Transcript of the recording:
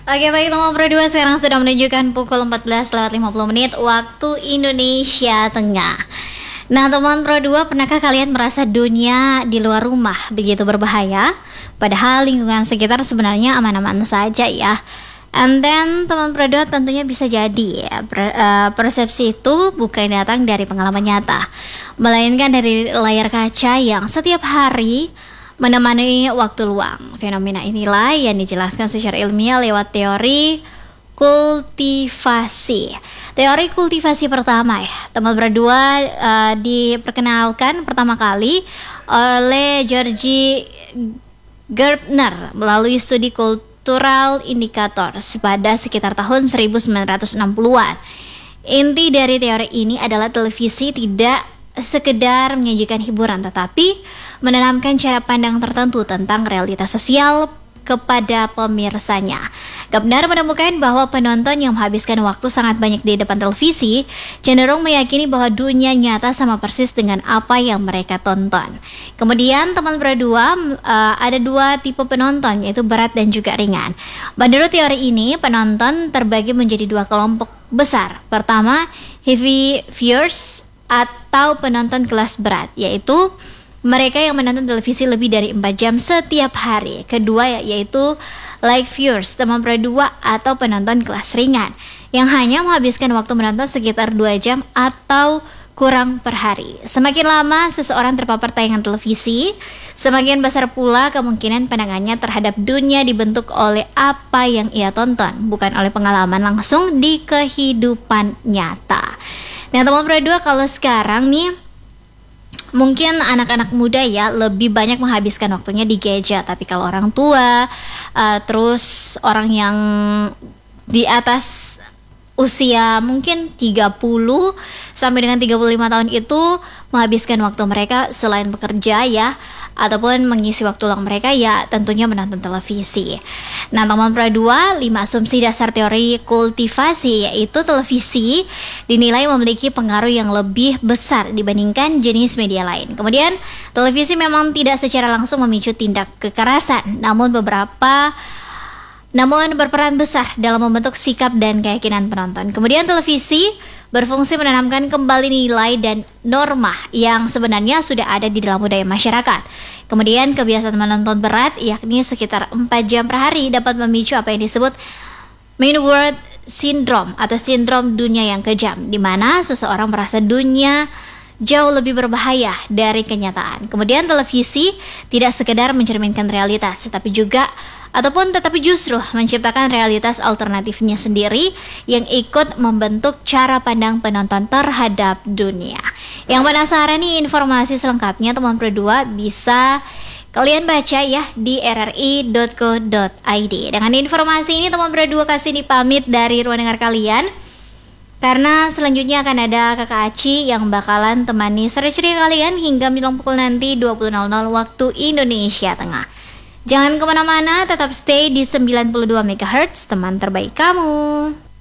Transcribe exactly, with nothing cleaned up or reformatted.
Oke baik teman Pro dua, sekarang sudah menunjukkan pukul empat belas lewat lima puluh menit waktu Indonesia Tengah. Nah teman Pro dua, pernahkah kalian merasa dunia di luar rumah begitu berbahaya? Padahal lingkungan sekitar sebenarnya aman-aman saja ya. And then teman Pro dua, tentunya bisa jadi ya, per, uh, persepsi itu bukan datang dari pengalaman nyata, melainkan dari layar kaca yang setiap hari menemani waktu luang. Fenomena inilah yang dijelaskan secara ilmiah lewat teori kultivasi. Teori kultivasi pertama ya, teman berdua uh, diperkenalkan pertama kali oleh George Gerbner melalui studi kultural indikator pada sekitar tahun seribu sembilan ratus enam puluhan. Inti dari teori ini adalah televisi tidak sekedar menyajikan hiburan, tetapi menanamkan cara pandang tertentu tentang realitas sosial kepada pemirsanya. Gerbner menemukan bahwa penonton yang menghabiskan waktu sangat banyak di depan televisi cenderung meyakini bahwa dunia nyata sama persis dengan apa yang mereka tonton. Kemudian teman berdua uh, ada dua tipe penonton, yaitu berat dan juga ringan. Menurut teori ini, penonton terbagi menjadi dua kelompok besar. Pertama, heavy viewers atau penonton kelas berat, yaitu mereka yang menonton televisi lebih dari empat jam setiap hari. Kedua yaitu light viewers, teman berdua atau penonton kelas ringan, yang hanya menghabiskan waktu menonton sekitar dua jam atau kurang per hari. Semakin lama seseorang terpapar tayangan televisi, semakin besar pula kemungkinan pandangannya terhadap dunia dibentuk oleh apa yang ia tonton, bukan oleh pengalaman langsung di kehidupan nyata. Nah teman berdua, kalau sekarang nih mungkin anak-anak muda ya lebih banyak menghabiskan waktunya di gadget, tapi kalau orang tua, uh, terus orang yang di atas usia mungkin tiga puluh sampai dengan tiga puluh lima tahun itu menghabiskan waktu mereka selain bekerja ya, ataupun mengisi waktu luang mereka ya tentunya menonton televisi. Nah teman Pro dua, lima asumsi dasar teori kultivasi, yaitu televisi dinilai memiliki pengaruh yang lebih besar dibandingkan jenis media lain. Kemudian televisi memang tidak secara langsung memicu tindak kekerasan, namun beberapa namun berperan besar dalam membentuk sikap dan keyakinan penonton. Kemudian televisi berfungsi menanamkan kembali nilai dan norma yang sebenarnya sudah ada di dalam budaya masyarakat. Kemudian kebiasaan menonton berat, yakni sekitar empat jam per hari, dapat memicu apa yang disebut main world syndrome atau sindrom dunia yang kejam, di mana seseorang merasa dunia jauh lebih berbahaya dari kenyataan. Kemudian televisi tidak sekedar mencerminkan realitas, tetapi juga ataupun tetapi justru menciptakan realitas alternatifnya sendiri yang ikut membentuk cara pandang penonton terhadap dunia. Yang penasaran nih informasi selengkapnya, teman Pro dua, bisa kalian baca ya di r r i dot co dot i d. Dengan informasi ini teman Pro dua kasih nih pamit dari ruang dengar kalian, karena selanjutnya akan ada Kakak Aci yang bakalan temani seru ceria kalian hingga menjelang pukul nanti dua puluh nol nol waktu Indonesia Tengah. Jangan kemana-mana, tetap stay di sembilan puluh dua megahertz, teman terbaik kamu.